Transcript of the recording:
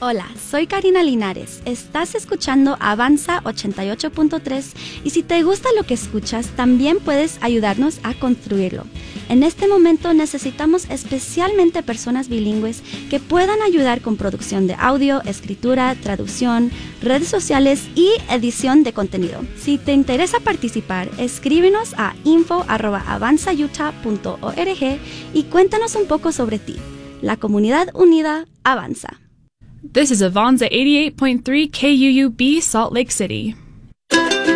Hola, soy Karina Linares. Estás escuchando Avanza 88.3 y si te gusta lo que escuchas, también puedes ayudarnos a construirlo. En este momento necesitamos especialmente personas bilingües que puedan ayudar con producción de audio, escritura, traducción, redes sociales y edición de contenido. Si te interesa participar, escríbenos a info@avanzautah.org y cuéntanos un poco sobre ti. La comunidad unida avanza. This is Avanza 88.3 KUUB, Salt Lake City.